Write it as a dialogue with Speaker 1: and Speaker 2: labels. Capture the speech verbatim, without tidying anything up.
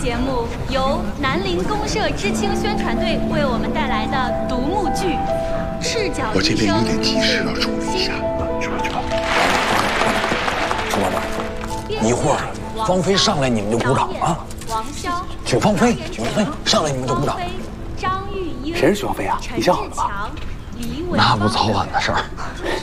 Speaker 1: 节目由南林公社知青宣传队为我们带来的独幕剧《赤脚医生》。
Speaker 2: 我这边有点急事要处理一下，去吧去吧。
Speaker 3: 说吧，一会儿芳菲上来你们就鼓掌啊！
Speaker 1: 王骁、
Speaker 3: 许芳菲，许芳菲上来你们就鼓掌。
Speaker 1: 张玉英，
Speaker 4: 谁是许芳菲啊？你想好了吧？
Speaker 3: 那不早晚的事儿。